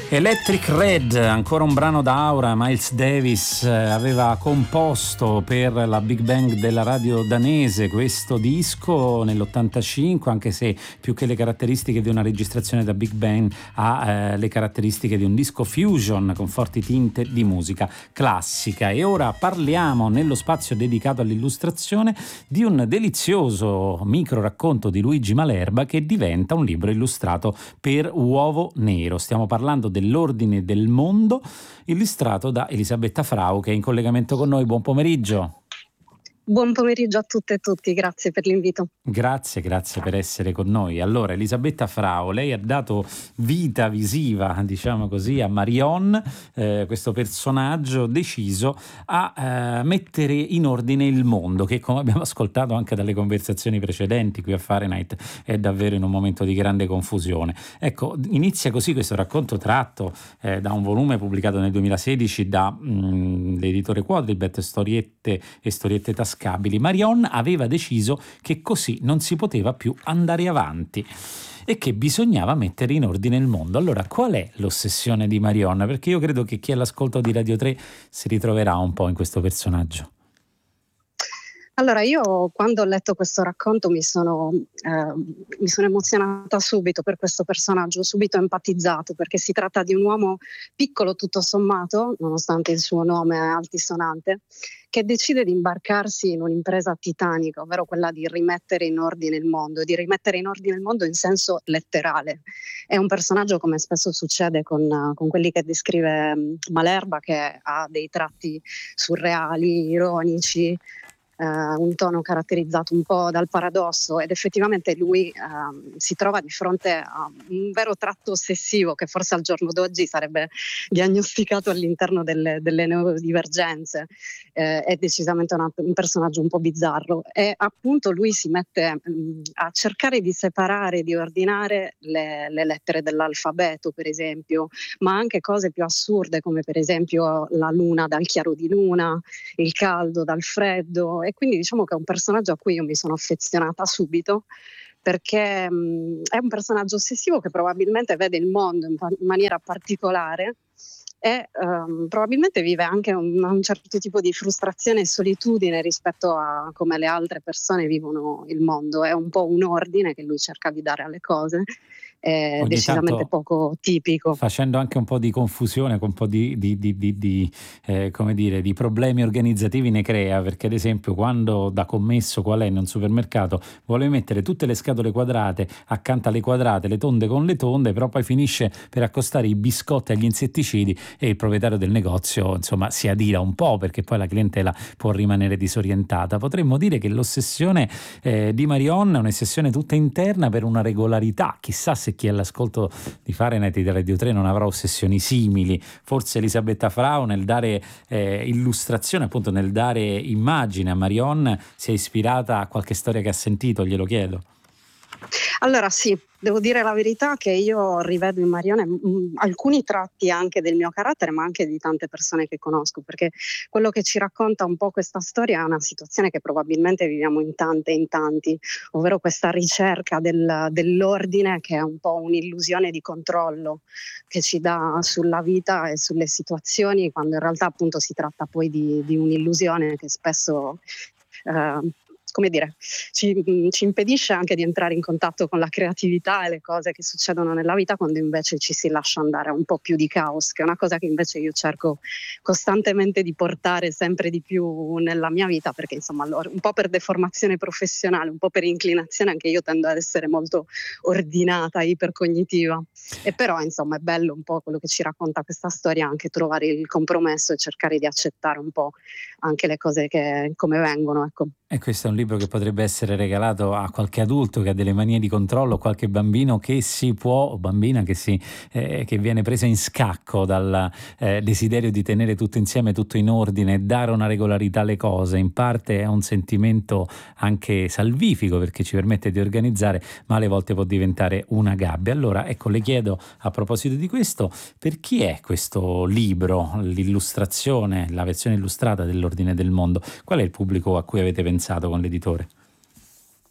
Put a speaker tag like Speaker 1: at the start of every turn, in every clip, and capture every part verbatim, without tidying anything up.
Speaker 1: Electric Red, ancora un brano da Aura. Miles Davis eh, aveva composto per la Big Bang della radio danese questo disco nell'ottantacinque, anche se più che le caratteristiche di una registrazione da Big Bang ha eh, le caratteristiche di un disco fusion con forti tinte di musica classica. E ora parliamo, nello spazio dedicato all'illustrazione, di un delizioso micro racconto di Luigi Malerba che diventa un libro illustrato per Uovo Nero. Stiamo parlando dell'Ordine del Mondo, illustrato da Elisabetta Frau, che è in collegamento con noi. Buon pomeriggio.
Speaker 2: Buon pomeriggio a tutte e tutti, grazie per l'invito.
Speaker 1: Grazie, grazie per essere con noi. Allora, Elisabetta Frau, lei ha dato vita visiva, diciamo così, a Marion, eh, questo personaggio deciso a eh, mettere in ordine il mondo, che, come abbiamo ascoltato anche dalle conversazioni precedenti qui a Fahrenheit, è davvero in un momento di grande confusione. Ecco, inizia così questo racconto tratto eh, da un volume pubblicato nel duemilasedici da mh, l'editore Quadlibet, Storiette e Storiette Tascabili. Marion aveva deciso che così non si poteva più andare avanti e che bisognava mettere in ordine il mondo. Allora, qual è l'ossessione di Marion? Perché io credo che chi è all'ascolto di Radio tre si ritroverà un po' in questo personaggio.
Speaker 2: Allora, io quando ho letto questo racconto mi sono, eh, mi sono emozionata subito per questo personaggio, subito empatizzato, perché si tratta di un uomo piccolo tutto sommato, nonostante il suo nome altisonante, che decide di imbarcarsi in un'impresa titanica, ovvero quella di rimettere in ordine il mondo, di rimettere in ordine il mondo in senso letterale. È un personaggio, come spesso succede con, con quelli che descrive Malerba, che ha dei tratti surreali, ironici, Uh, un tono caratterizzato un po' dal paradosso, ed effettivamente lui uh, si trova di fronte a un vero tratto ossessivo che forse al giorno d'oggi sarebbe diagnosticato all'interno delle, delle neurodivergenze. Uh, è decisamente una, un personaggio un po' bizzarro, e appunto lui si mette um, a cercare di separare, di ordinare le, le lettere dell'alfabeto, per esempio, ma anche cose più assurde come per esempio la luna dal chiaro di luna, il caldo dal freddo. E quindi diciamo che è un personaggio a cui io mi sono affezionata subito, perché mh, è un personaggio ossessivo che probabilmente vede il mondo in, pa- in maniera particolare e um, probabilmente vive anche un, un certo tipo di frustrazione e solitudine rispetto a come le altre persone vivono il mondo. È un po' un ordine che lui cerca di dare alle cose, è
Speaker 1: Ogni
Speaker 2: decisamente poco tipico.
Speaker 1: Facendo anche un po' di confusione, con un po' di, di, di, di, di eh, come dire, di problemi organizzativi ne crea, perché ad esempio quando da commesso qual è in un supermercato vuole mettere tutte le scatole quadrate accanto alle quadrate, le tonde con le tonde, però poi finisce per accostare i biscotti agli insetticidi e il proprietario del negozio insomma si adira un po', perché poi la clientela può rimanere disorientata. Potremmo dire che l'ossessione eh, di Marion è un'ossessione tutta interna per una regolarità. Chissà se chi è all'ascolto di Fahrenheit di Radio tre non avrà ossessioni simili. Forse Elisabetta Frau nel dare eh, illustrazione, appunto nel dare immagine a Marion, si è ispirata a qualche storia che ha sentito, glielo chiedo.
Speaker 2: Allora sì, devo dire la verità che io rivedo in Marione mh, alcuni tratti anche del mio carattere, ma anche di tante persone che conosco, perché quello che ci racconta un po' questa storia è una situazione che probabilmente viviamo in tante e in tanti, ovvero questa ricerca del, dell'ordine, che è un po' un'illusione di controllo che ci dà sulla vita e sulle situazioni, quando in realtà appunto si tratta poi di, di un'illusione che spesso eh, come dire, ci, ci impedisce anche di entrare in contatto con la creatività e le cose che succedono nella vita, quando invece ci si lascia andare a un po' più di caos, che è una cosa che invece io cerco costantemente di portare sempre di più nella mia vita, perché insomma un po' per deformazione professionale, un po' per inclinazione anche io tendo ad essere molto ordinata, ipercognitiva, e però insomma è bello un po' quello che ci racconta questa storia, anche trovare il compromesso e cercare di accettare un po' anche le cose che come vengono, ecco.
Speaker 1: E questo è un libro che potrebbe essere regalato a qualche adulto che ha delle manie di controllo, qualche bambino che si può, o bambina che, si, eh, che viene presa in scacco dal eh, desiderio di tenere tutto insieme, tutto in ordine, dare una regolarità alle cose. In parte è un sentimento anche salvifico, perché ci permette di organizzare, ma alle volte può diventare una gabbia. Allora, ecco, le chiedo a proposito di questo, per chi è questo libro, l'illustrazione, la versione illustrata dell'Ordine del Mondo? Qual è il pubblico a cui avete pensato con l'editore?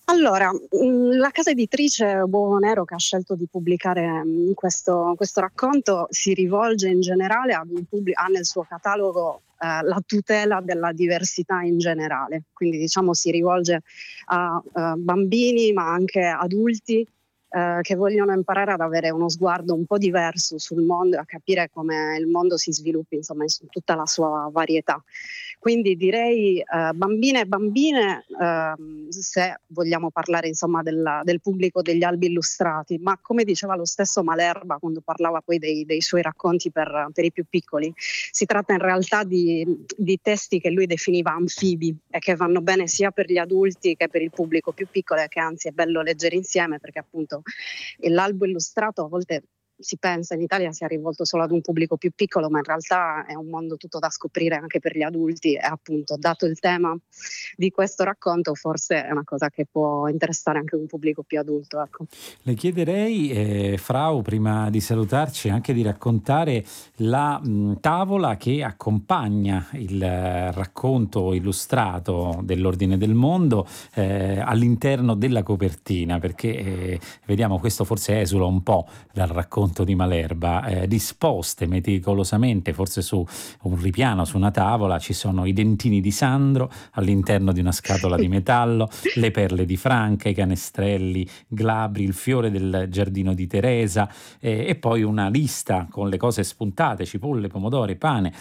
Speaker 2: Allora, mh, la casa editrice Uovo Nero, che ha scelto di pubblicare mh, questo, questo racconto, si rivolge in generale ad un pubblico, ha nel suo catalogo eh, la tutela della diversità in generale, quindi diciamo si rivolge a eh, bambini ma anche adulti eh, che vogliono imparare ad avere uno sguardo un po' diverso sul mondo e a capire come il mondo si sviluppi, insomma, in tutta la sua varietà. Quindi direi eh, bambine e bambine, ehm, se vogliamo parlare insomma della, del pubblico degli albi illustrati, ma come diceva lo stesso Malerba quando parlava poi dei, dei suoi racconti per, per i più piccoli, si tratta in realtà di, di testi che lui definiva anfibi e che vanno bene sia per gli adulti che per il pubblico più piccolo, e che anzi è bello leggere insieme, perché appunto l'albo illustrato a volte si pensa in Italia sia rivolto solo ad un pubblico più piccolo, ma in realtà è un mondo tutto da scoprire anche per gli adulti, e appunto, dato il tema di questo racconto, forse è una cosa che può interessare anche un pubblico più adulto. Ecco.
Speaker 1: Le chiederei, eh, Frau, prima di salutarci, anche di raccontare la mh, tavola che accompagna il eh, racconto illustrato dell'Ordine del Mondo eh, all'interno della copertina, perché eh, vediamo, questo forse esula un po' dal racconto di Malerba, eh, disposte meticolosamente, forse su un ripiano, su una tavola, ci sono i dentini di Sandro all'interno di una scatola di metallo, le perle di Franca, i canestrelli glabri, il fiore del giardino di Teresa, eh, e poi una lista con le cose spuntate, cipolle, pomodori, pane.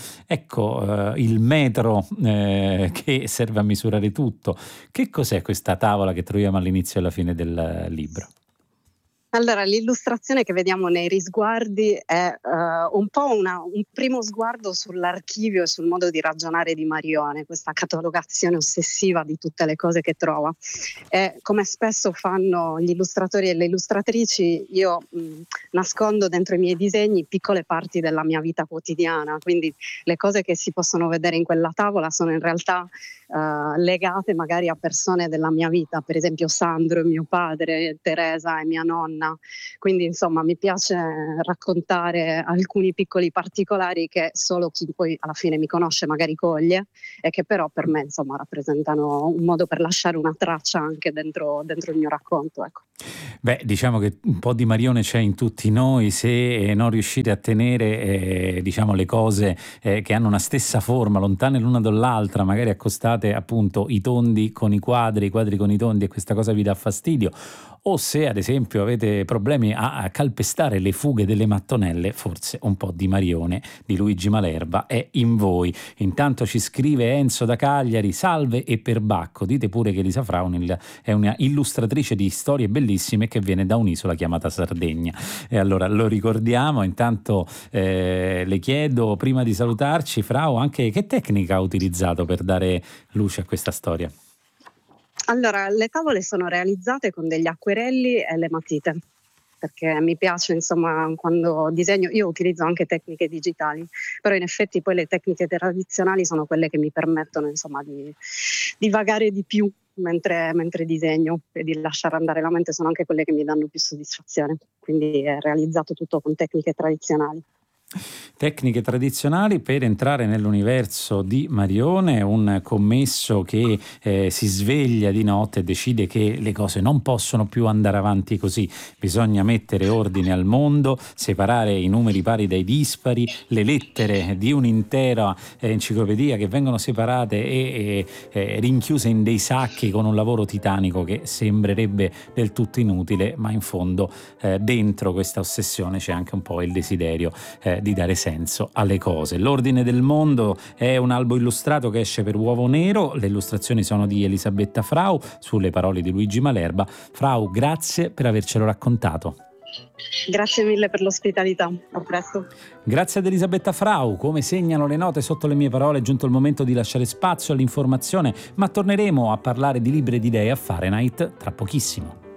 Speaker 1: Ecco eh, il metro eh, che serve a misurare tutto. Che cos'è questa tavola che troviamo all'inizio e alla fine del libro?
Speaker 2: Allora, l'illustrazione che vediamo nei risguardi è uh, un po' una, un primo sguardo sull'archivio e sul modo di ragionare di Marione, questa catalogazione ossessiva di tutte le cose che trova. E come spesso fanno gli illustratori e le illustratrici, io mh, nascondo dentro i miei disegni piccole parti della mia vita quotidiana, quindi le cose che si possono vedere in quella tavola sono in realtà Uh, legate magari a persone della mia vita, per esempio Sandro, mio padre, Teresa e mia nonna. Quindi insomma mi piace raccontare alcuni piccoli particolari che solo chi poi alla fine mi conosce magari coglie, e che però per me insomma rappresentano un modo per lasciare una traccia anche dentro, dentro il mio racconto, ecco.
Speaker 1: Beh, diciamo che un po' di Marione c'è in tutti noi, se non riuscite a tenere eh, diciamo le cose eh, che hanno una stessa forma, lontane l'una dall'altra, magari accostate appunto i tondi con i quadri, i quadri con i tondi, e questa cosa vi dà fastidio, o se ad esempio avete problemi a, a calpestare le fughe delle mattonelle, forse un po' di Marione di Luigi Malerba è in voi. Intanto ci scrive Enzo da Cagliari: salve e perbacco, dite pure che Elisa Fraunil è una illustratrice di storie bellissime che viene da un'isola chiamata Sardegna. E allora lo ricordiamo. Intanto eh, le chiedo, prima di salutarci, Frau, anche che tecnica ha utilizzato per dare luce a questa storia.
Speaker 2: Allora, le tavole sono realizzate con degli acquerelli e le matite, perché mi piace, insomma, quando disegno, io utilizzo anche tecniche digitali, però in effetti poi le tecniche tradizionali sono quelle che mi permettono, insomma, di, di vagare di più mentre, mentre disegno, e di lasciare andare la mente, sono anche quelle che mi danno più soddisfazione, quindi è realizzato tutto con tecniche tradizionali.
Speaker 1: Tecniche tradizionali per entrare nell'universo di Marione, un commesso che eh, si sveglia di notte e decide che le cose non possono più andare avanti così, bisogna mettere ordine al mondo, separare i numeri pari dai dispari, le lettere di un'intera eh, enciclopedia che vengono separate e, e eh, rinchiuse in dei sacchi con un lavoro titanico che sembrerebbe del tutto inutile, ma in fondo eh, dentro questa ossessione c'è anche un po' il desiderio eh, di dare senso alle cose. L'Ordine del Mondo è un albo illustrato che esce per Uovo Nero, le illustrazioni sono di Elisabetta Frau sulle parole di Luigi Malerba. Frau, grazie per avercelo raccontato.
Speaker 2: Grazie mille per l'ospitalità, a presto.
Speaker 1: Grazie ad Elisabetta Frau. Come segnano le note sotto le mie parole, è giunto il momento di lasciare spazio all'informazione, ma torneremo a parlare di libri ed idee a Fahrenheit tra pochissimo.